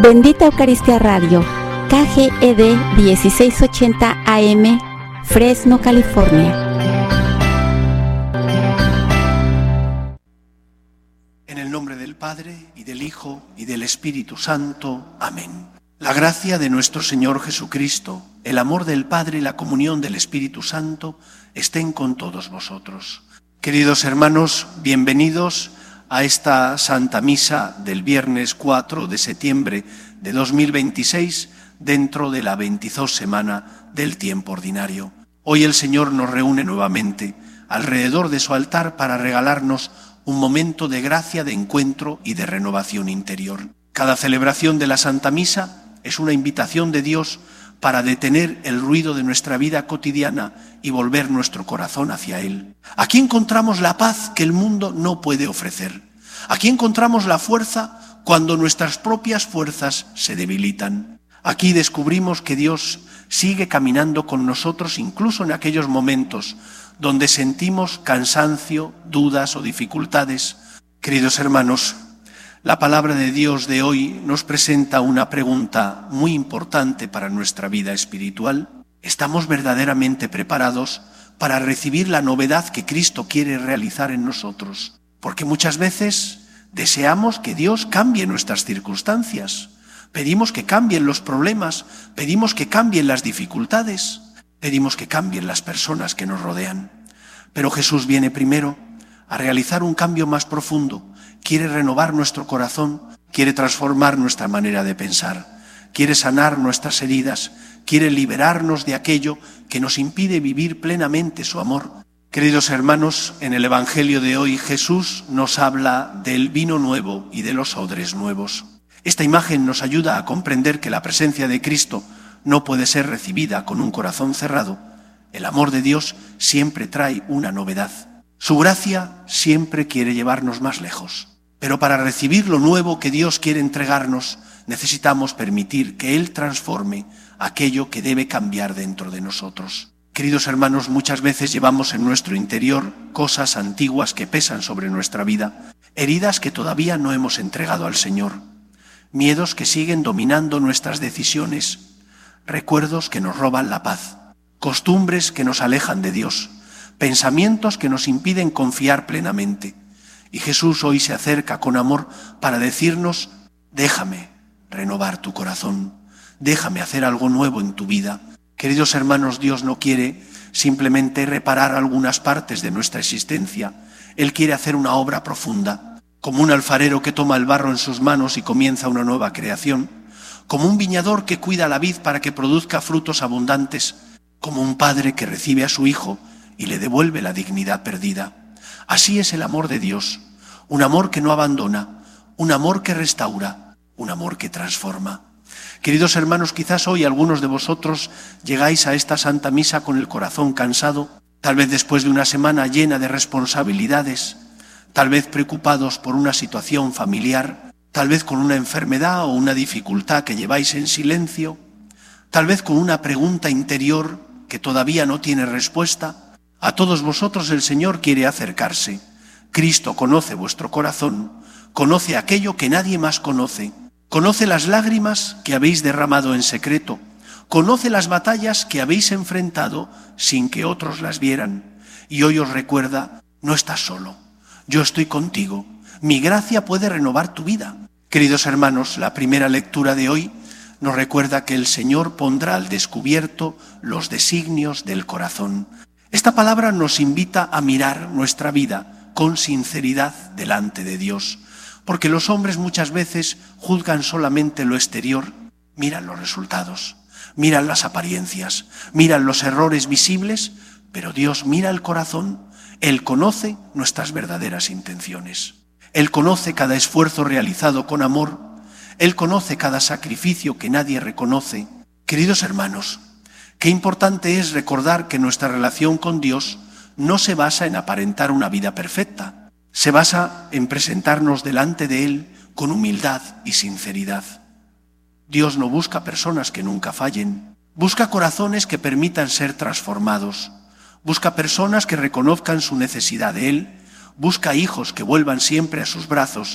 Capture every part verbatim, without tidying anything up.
Bendita Eucaristía Radio, K G E D dieciséis ochenta A M, Fresno, California. En el nombre del Padre, y del Hijo, y del Espíritu Santo. Amén. La gracia de nuestro Señor Jesucristo, el amor del Padre y la comunión del Espíritu Santo estén con todos vosotros. Queridos hermanos, bienvenidos a esta Santa Misa del viernes cuatro de septiembre de dos mil veintiséis, dentro de la veintidós semana del tiempo ordinario. Hoy el Señor nos reúne nuevamente alrededor de su altar para regalarnos un momento de gracia, de encuentro y de renovación interior. Cada celebración de la Santa Misa es una invitación de Dios para detener el ruido de nuestra vida cotidiana y volver nuestro corazón hacia Él. Aquí encontramos la paz que el mundo no puede ofrecer. Aquí encontramos la fuerza cuando nuestras propias fuerzas se debilitan. Aquí descubrimos que Dios sigue caminando con nosotros incluso en aquellos momentos donde sentimos cansancio, dudas o dificultades. Queridos hermanos, la palabra de Dios de hoy nos presenta una pregunta muy importante para nuestra vida espiritual. ¿Estamos verdaderamente preparados para recibir la novedad que Cristo quiere realizar en nosotros? Porque muchas veces deseamos que Dios cambie nuestras circunstancias. Pedimos que cambien los problemas, pedimos que cambien las dificultades, pedimos que cambien las personas que nos rodean. Pero Jesús viene primero a realizar un cambio más profundo. Quiere renovar nuestro corazón, quiere transformar nuestra manera de pensar, quiere sanar nuestras heridas, quiere liberarnos de aquello que nos impide vivir plenamente su amor. Queridos hermanos, en el Evangelio de hoy Jesús nos habla del vino nuevo y de los odres nuevos. Esta imagen nos ayuda a comprender que la presencia de Cristo no puede ser recibida con un corazón cerrado. El amor de Dios siempre trae una novedad. Su gracia siempre quiere llevarnos más lejos. Pero para recibir lo nuevo que Dios quiere entregarnos, necesitamos permitir que Él transforme aquello que debe cambiar dentro de nosotros. Queridos hermanos, muchas veces llevamos en nuestro interior cosas antiguas que pesan sobre nuestra vida, heridas que todavía no hemos entregado al Señor, miedos que siguen dominando nuestras decisiones, recuerdos que nos roban la paz, costumbres que nos alejan de Dios, pensamientos que nos impiden confiar plenamente. Y Jesús hoy se acerca con amor para decirnos: déjame renovar tu corazón, déjame hacer algo nuevo en tu vida. Queridos hermanos, Dios no quiere simplemente reparar algunas partes de nuestra existencia. Él quiere hacer una obra profunda, como un alfarero que toma el barro en sus manos y comienza una nueva creación, como un viñador que cuida la vid para que produzca frutos abundantes, como un padre que recibe a su hijo y le devuelve la dignidad perdida. Así es el amor de Dios, un amor que no abandona, un amor que restaura, un amor que transforma. Queridos hermanos, quizás hoy algunos de vosotros llegáis a esta Santa Misa con el corazón cansado, tal vez después de una semana llena de responsabilidades, tal vez preocupados por una situación familiar, tal vez con una enfermedad o una dificultad que lleváis en silencio, tal vez con una pregunta interior que todavía no tiene respuesta. A todos vosotros el Señor quiere acercarse. Cristo conoce vuestro corazón, conoce aquello que nadie más conoce, conoce las lágrimas que habéis derramado en secreto, conoce las batallas que habéis enfrentado sin que otros las vieran. Y hoy os recuerda: no estás solo, yo estoy contigo, mi gracia puede renovar tu vida. Queridos hermanos, la primera lectura de hoy nos recuerda que el Señor pondrá al descubierto los designios del corazón. Esta palabra nos invita a mirar nuestra vida con sinceridad delante de Dios, porque los hombres muchas veces juzgan solamente lo exterior, miran los resultados, miran las apariencias, miran los errores visibles, pero Dios mira el corazón. Él conoce nuestras verdaderas intenciones. Él conoce cada esfuerzo realizado con amor. Él conoce cada sacrificio que nadie reconoce. Queridos hermanos, qué importante es recordar que nuestra relación con Dios no se basa en aparentar una vida perfecta, se basa en presentarnos delante de Él con humildad y sinceridad. Dios no busca personas que nunca fallen, busca corazones que permitan ser transformados, busca personas que reconozcan su necesidad de Él, busca hijos que vuelvan siempre a sus brazos.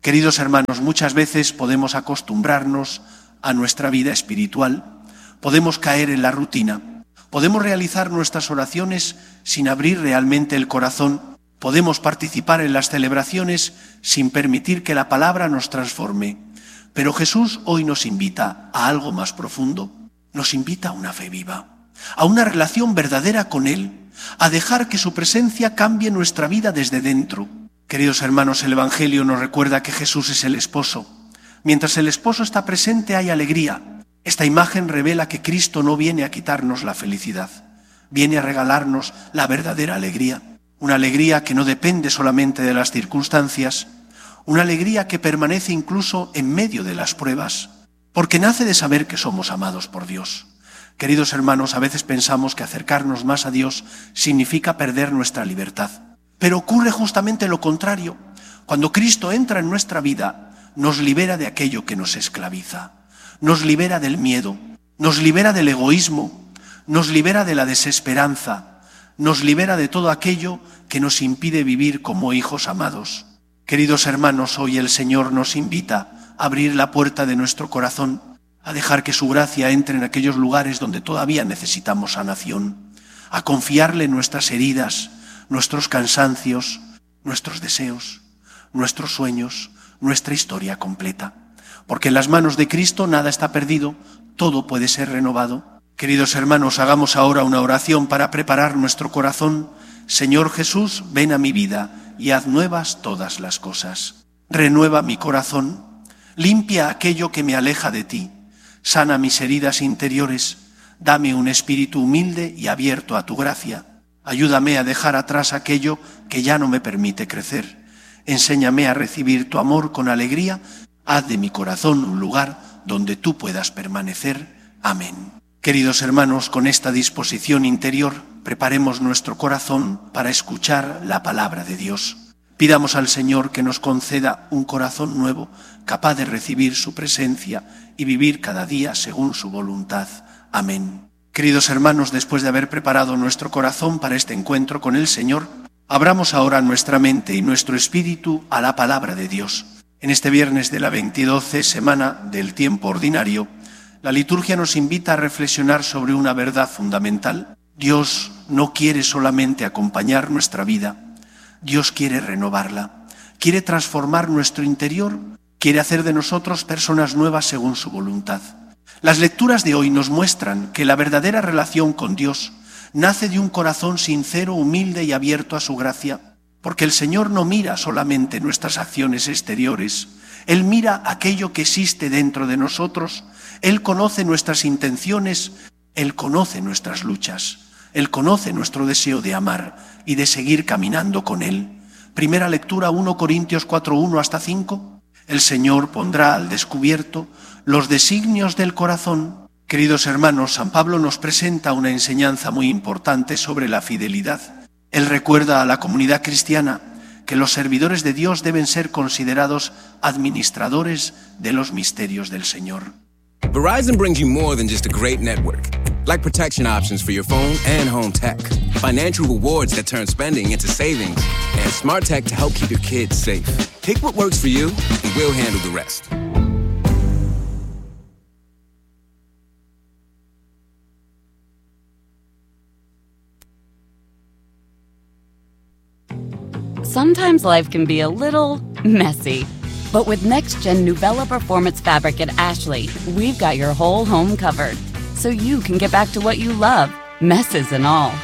Queridos hermanos, muchas veces podemos acostumbrarnos a nuestra vida espiritual, podemos caer en la rutina, podemos realizar nuestras oraciones sin abrir realmente el corazón, podemos participar en las celebraciones sin permitir que la palabra nos transforme. Pero Jesús hoy nos invita a algo más profundo, nos invita a una fe viva, a una relación verdadera con Él, a dejar que su presencia cambie nuestra vida desde dentro. Queridos hermanos, el Evangelio nos recuerda que Jesús es el esposo. Mientras el esposo está presente hay alegría. Esta imagen revela que Cristo no viene a quitarnos la felicidad, viene a regalarnos la verdadera alegría. Una alegría que no depende solamente de las circunstancias, una alegría que permanece incluso en medio de las pruebas, porque nace de saber que somos amados por Dios. Queridos hermanos, a veces pensamos que acercarnos más a Dios significa perder nuestra libertad. Pero ocurre justamente lo contrario. Cuando Cristo entra en nuestra vida, nos libera de aquello que nos esclaviza, nos libera del miedo, nos libera del egoísmo, nos libera de la desesperanza, nos libera de todo aquello que nos impide vivir como hijos amados. Queridos hermanos, hoy el Señor nos invita a abrir la puerta de nuestro corazón, a dejar que su gracia entre en aquellos lugares donde todavía necesitamos sanación, a confiarle nuestras heridas, nuestros cansancios, nuestros deseos, nuestros sueños, nuestra historia completa. Porque en las manos de Cristo nada está perdido, todo puede ser renovado. Queridos hermanos, hagamos ahora una oración para preparar nuestro corazón. Señor Jesús, ven a mi vida y haz nuevas todas las cosas. Renueva mi corazón, limpia aquello que me aleja de ti, sana mis heridas interiores, dame un espíritu humilde y abierto a tu gracia. Ayúdame a dejar atrás aquello que ya no me permite crecer. Enséñame a recibir tu amor con alegría. Haz de mi corazón un lugar donde tú puedas permanecer. Amén. Queridos hermanos, con esta disposición interior, preparemos nuestro corazón para escuchar la palabra de Dios. Pidamos al Señor que nos conceda un corazón nuevo, capaz de recibir su presencia y vivir cada día según su voluntad. Amén. Queridos hermanos, después de haber preparado nuestro corazón para este encuentro con el Señor, abramos ahora nuestra mente y nuestro espíritu a la palabra de Dios. En este viernes de la veintidocena semana del tiempo ordinario, la liturgia nos invita a reflexionar sobre una verdad fundamental. Dios no quiere solamente acompañar nuestra vida, Dios quiere renovarla, quiere transformar nuestro interior, quiere hacer de nosotros personas nuevas según su voluntad. Las lecturas de hoy nos muestran que la verdadera relación con Dios nace de un corazón sincero, humilde y abierto a su gracia, porque el Señor no mira solamente nuestras acciones exteriores, Él mira aquello que existe dentro de nosotros, Él conoce nuestras intenciones, Él conoce nuestras luchas, Él conoce nuestro deseo de amar y de seguir caminando con Él. Primera lectura, primera Corintios cuatro, uno hasta cinco. El Señor pondrá al descubierto los designios del corazón. Queridos hermanos, San Pablo nos presenta una enseñanza muy importante sobre la fidelidad. Él recuerda a la comunidad cristiana que los servidores de Dios deben ser considerados administradores de los misterios del Señor. Verizon brings you more than just a great network, like protection options for your phone and home tech, financial rewards that turn spending into savings, and smart tech to help keep your kids safe. Pick what works for you, and we'll handle the rest. Sometimes life can be a little messy. But with next-gen Nuvella Performance Fabric at Ashley, we've got your whole home covered. So you can get back to what you love, messes and all.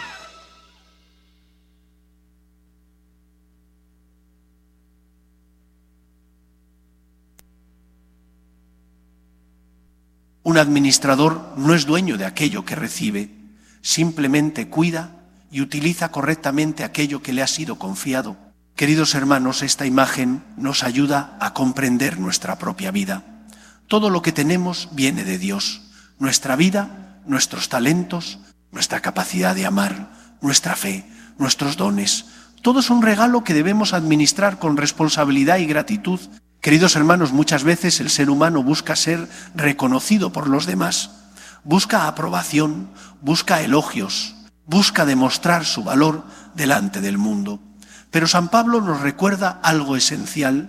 Un administrador no es dueño de aquello que recibe, simplemente cuida y utiliza correctamente aquello que le ha sido confiado. Queridos hermanos, esta imagen nos ayuda a comprender nuestra propia vida. Todo lo que tenemos viene de Dios. Nuestra vida, nuestros talentos, nuestra capacidad de amar, nuestra fe, nuestros dones. Todo es un regalo que debemos administrar con responsabilidad y gratitud. Queridos hermanos, muchas veces el ser humano busca ser reconocido por los demás. Busca aprobación, busca elogios, busca demostrar su valor delante del mundo. Pero San Pablo nos recuerda algo esencial.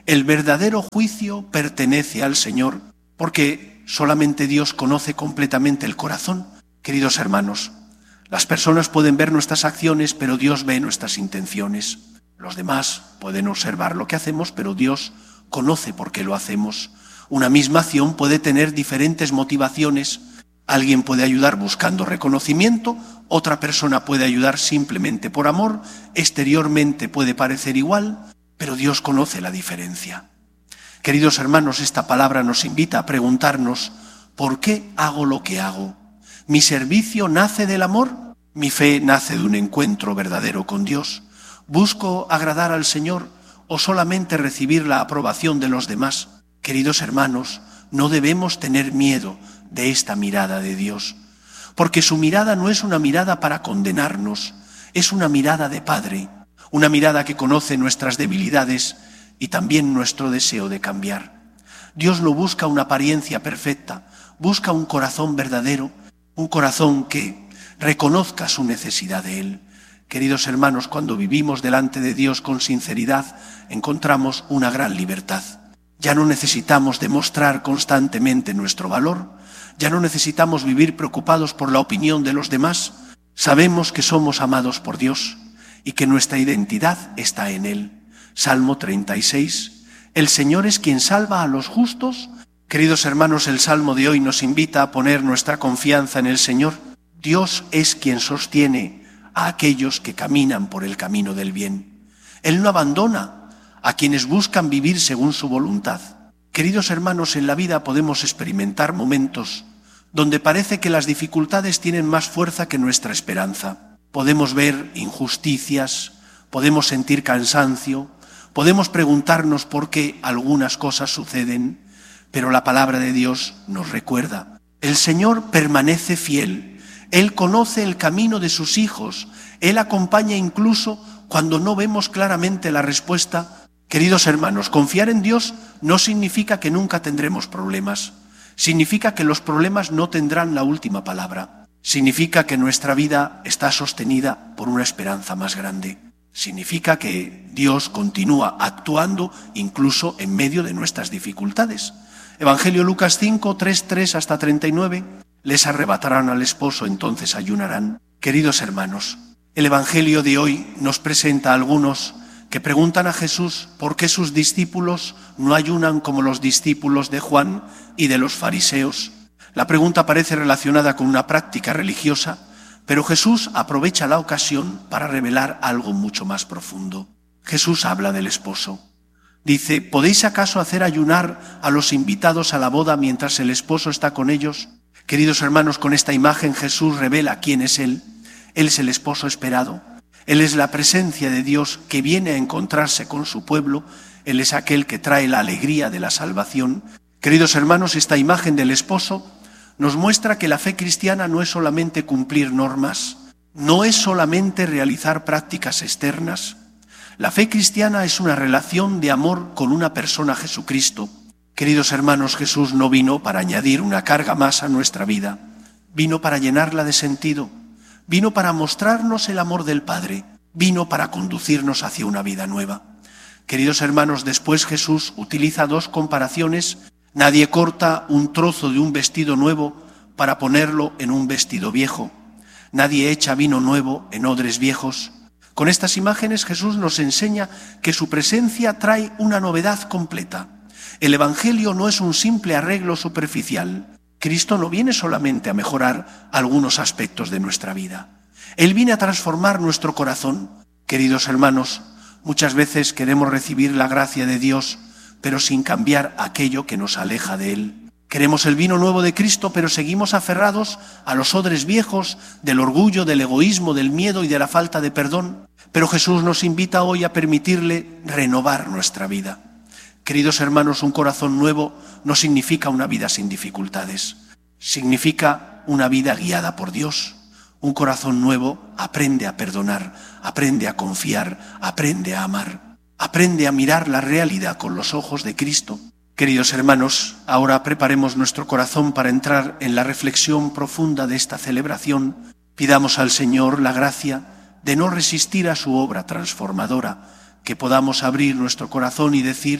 El verdadero juicio pertenece al Señor, porque solamente Dios conoce completamente el corazón. Queridos hermanos, las personas pueden ver nuestras acciones, pero Dios ve nuestras intenciones. Los demás pueden observar lo que hacemos, pero Dios conoce por qué lo hacemos. Una misma acción puede tener diferentes motivaciones. Alguien puede ayudar buscando reconocimiento, otra persona puede ayudar simplemente por amor, exteriormente puede parecer igual, pero Dios conoce la diferencia. Queridos hermanos, esta palabra nos invita a preguntarnos: ¿por qué hago lo que hago? ¿Mi servicio nace del amor? ¿Mi fe nace de un encuentro verdadero con Dios? ¿Busco agradar al Señor o solamente recibir la aprobación de los demás? Queridos hermanos, no debemos tener miedo de esta mirada de Dios, porque su mirada no es una mirada para condenarnos, es una mirada de Padre, una mirada que conoce nuestras debilidades y también nuestro deseo de cambiar. Dios no busca una apariencia perfecta, busca un corazón verdadero, un corazón que reconozca su necesidad de Él. Queridos hermanos, cuando vivimos delante de Dios con sinceridad, encontramos una gran libertad. Ya no necesitamos demostrar constantemente nuestro valor, ya no necesitamos vivir preocupados por la opinión de los demás. Sabemos que somos amados por Dios y que nuestra identidad está en Él. Salmo treinta y seis. El Señor es quien salva a los justos. Queridos hermanos, el Salmo de hoy nos invita a poner nuestra confianza en el Señor. Dios es quien sostiene a aquellos que caminan por el camino del bien. Él no abandona a quienes buscan vivir según su voluntad. Queridos hermanos, en la vida podemos experimentar momentos donde parece que las dificultades tienen más fuerza que nuestra esperanza. Podemos ver injusticias, podemos sentir cansancio, podemos preguntarnos por qué algunas cosas suceden, pero la palabra de Dios nos recuerda: el Señor permanece fiel, Él conoce el camino de sus hijos, Él acompaña incluso cuando no vemos claramente la respuesta. Queridos hermanos, confiar en Dios no significa que nunca tendremos problemas. Significa que los problemas no tendrán la última palabra. Significa que nuestra vida está sostenida por una esperanza más grande. Significa que Dios continúa actuando incluso en medio de nuestras dificultades. Evangelio Lucas cinco, tres, tres hasta treinta y nueve. Les arrebatarán al esposo, entonces ayunarán. Queridos hermanos, el Evangelio de hoy nos presenta a algunos que preguntan a Jesús por qué sus discípulos no ayunan como los discípulos de Juan y de los fariseos. La pregunta parece relacionada con una práctica religiosa, pero Jesús aprovecha la ocasión para revelar algo mucho más profundo. Jesús habla del esposo. Dice: ¿podéis acaso hacer ayunar a los invitados a la boda mientras el esposo está con ellos? Queridos hermanos, con esta imagen Jesús revela quién es Él. Él es el esposo esperado. Él es la presencia de Dios que viene a encontrarse con su pueblo. Él es aquel que trae la alegría de la salvación. Queridos hermanos, esta imagen del esposo nos muestra que la fe cristiana no es solamente cumplir normas, no es solamente realizar prácticas externas. La fe cristiana es una relación de amor con una persona, Jesucristo. Queridos hermanos, Jesús no vino para añadir una carga más a nuestra vida, vino para llenarla de sentido. Vino para mostrarnos el amor del Padre, vino para conducirnos hacia una vida nueva. Queridos hermanos, después Jesús utiliza dos comparaciones. Nadie corta un trozo de un vestido nuevo para ponerlo en un vestido viejo. Nadie echa vino nuevo en odres viejos. Con estas imágenes Jesús nos enseña que su presencia trae una novedad completa. El Evangelio no es un simple arreglo superficial. Cristo no viene solamente a mejorar algunos aspectos de nuestra vida. Él viene a transformar nuestro corazón. Queridos hermanos, muchas veces queremos recibir la gracia de Dios, pero sin cambiar aquello que nos aleja de Él. Queremos el vino nuevo de Cristo, pero seguimos aferrados a los odres viejos del orgullo, del egoísmo, del miedo y de la falta de perdón. Pero Jesús nos invita hoy a permitirle renovar nuestra vida. Queridos hermanos, un corazón nuevo no significa una vida sin dificultades. Significa una vida guiada por Dios. Un corazón nuevo aprende a perdonar, aprende a confiar, aprende a amar. Aprende a mirar la realidad con los ojos de Cristo. Queridos hermanos, ahora preparemos nuestro corazón para entrar en la reflexión profunda de esta celebración. Pidamos al Señor la gracia de no resistir a su obra transformadora, que podamos abrir nuestro corazón y decir: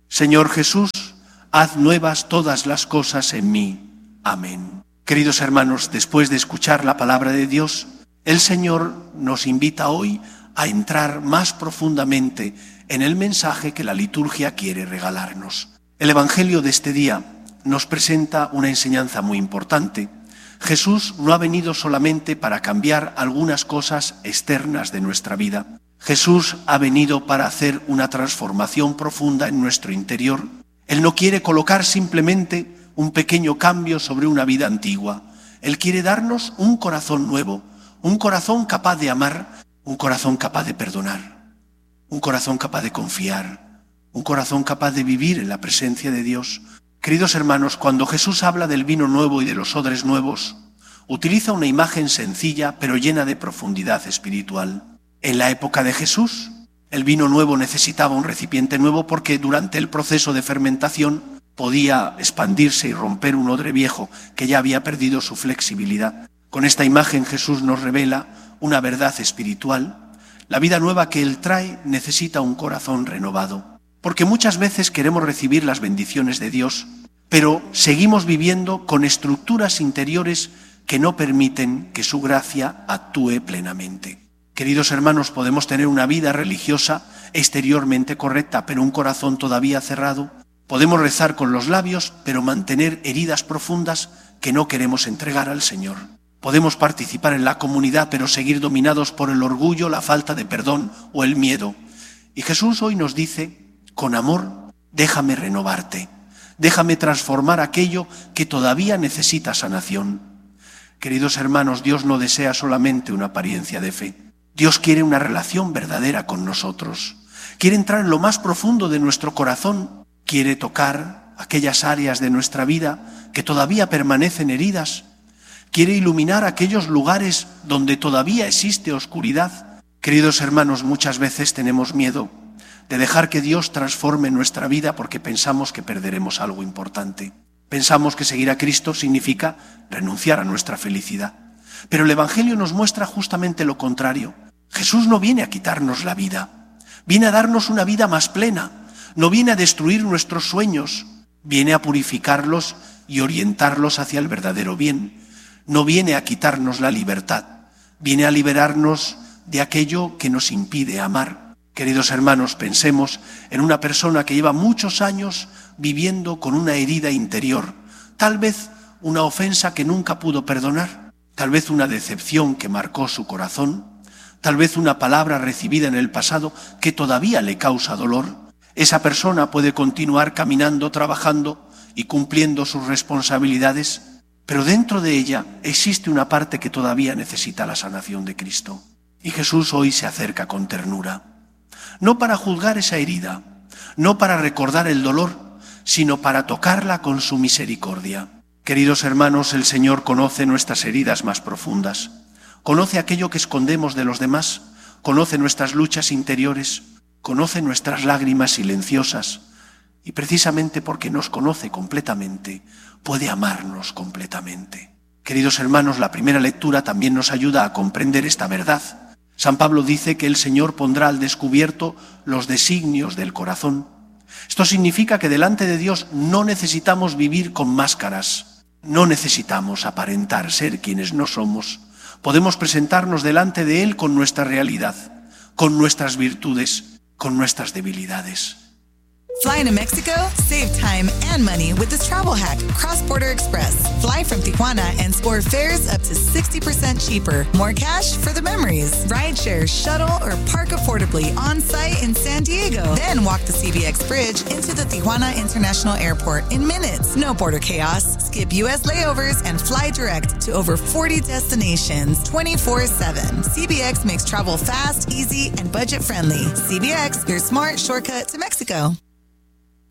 Señor Jesús, haz nuevas todas las cosas en mí. Amén. Queridos hermanos, después de escuchar la palabra de Dios, el Señor nos invita hoy a entrar más profundamente en el mensaje que la liturgia quiere regalarnos. El Evangelio de este día nos presenta una enseñanza muy importante. Jesús no ha venido solamente para cambiar algunas cosas externas de nuestra vida. Jesús ha venido para hacer una transformación profunda en nuestro interior. Él no quiere colocar simplemente un pequeño cambio sobre una vida antigua. Él quiere darnos un corazón nuevo, un corazón capaz de amar, un corazón capaz de perdonar, un corazón capaz de confiar, un corazón capaz de vivir en la presencia de Dios. Queridos hermanos, cuando Jesús habla del vino nuevo y de los odres nuevos, utiliza una imagen sencilla pero llena de profundidad espiritual. En la época de Jesús, el vino nuevo necesitaba un recipiente nuevo porque durante el proceso de fermentación podía expandirse y romper un odre viejo que ya había perdido su flexibilidad. Con esta imagen Jesús nos revela una verdad espiritual. La vida nueva que Él trae necesita un corazón renovado. Porque muchas veces queremos recibir las bendiciones de Dios, pero seguimos viviendo con estructuras interiores que no permiten que su gracia actúe plenamente. Queridos hermanos, podemos tener una vida religiosa exteriormente correcta, pero un corazón todavía cerrado. Podemos rezar con los labios, pero mantener heridas profundas que no queremos entregar al Señor. Podemos participar en la comunidad, pero seguir dominados por el orgullo, la falta de perdón o el miedo. Y Jesús hoy nos dice: con amor, déjame renovarte, déjame transformar aquello que todavía necesita sanación. Queridos hermanos, Dios no desea solamente una apariencia de fe. Dios quiere una relación verdadera con nosotros. Quiere entrar en lo más profundo de nuestro corazón. Quiere tocar aquellas áreas de nuestra vida que todavía permanecen heridas. Quiere iluminar aquellos lugares donde todavía existe oscuridad. Queridos hermanos, muchas veces tenemos miedo de dejar que Dios transforme nuestra vida porque pensamos que perderemos algo importante. Pensamos que seguir a Cristo significa renunciar a nuestra felicidad. Pero el Evangelio nos muestra justamente lo contrario. Jesús no viene a quitarnos la vida, viene a darnos una vida más plena, no viene a destruir nuestros sueños, viene a purificarlos y orientarlos hacia el verdadero bien. No viene a quitarnos la libertad, viene a liberarnos de aquello que nos impide amar. Queridos hermanos, pensemos en una persona que lleva muchos años viviendo con una herida interior, tal vez una ofensa que nunca pudo perdonar, tal vez una decepción que marcó su corazón, tal vez una palabra recibida en el pasado que todavía le causa dolor. Esa persona puede continuar caminando, trabajando y cumpliendo sus responsabilidades, pero dentro de ella existe una parte que todavía necesita la sanación de Cristo. Y Jesús hoy se acerca con ternura. No para juzgar esa herida, no para recordar el dolor, sino para tocarla con su misericordia. Queridos hermanos, el Señor conoce nuestras heridas más profundas, conoce aquello que escondemos de los demás, conoce nuestras luchas interiores, conoce nuestras lágrimas silenciosas, y precisamente porque nos conoce completamente, puede amarnos completamente. Queridos hermanos, la primera lectura también nos ayuda a comprender esta verdad. San Pablo dice que el Señor pondrá al descubierto los designios del corazón. Esto significa que delante de Dios no necesitamos vivir con máscaras, no necesitamos aparentar ser quienes no somos. Podemos presentarnos delante de Él con nuestra realidad, con nuestras virtudes, con nuestras debilidades. Flying to Mexico? Save time and money with this travel hack, Cross Border Express. Fly from Tijuana and score fares up to sixty percent cheaper. More cash for the memories. Rideshare, shuttle, or park affordably on-site in San Diego. Then walk the C B X Bridge into the Tijuana International Airport in minutes. No border chaos. Skip U S layovers and fly direct to over forty destinations twenty-four seven. C B X makes travel fast, easy, and budget-friendly. C B X, your smart shortcut to Mexico.